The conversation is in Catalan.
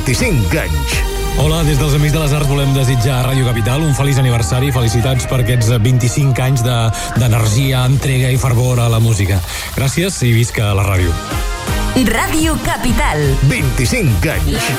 25 anys. Hola, des dels Amics de les Arts volem desitjar a Ràdio Capital un feliç aniversari, felicitats per aquests 25 anys d'energia, entrega i fervor a la música. Gràcies i visca la ràdio. Ràdio Capital. 25 anys.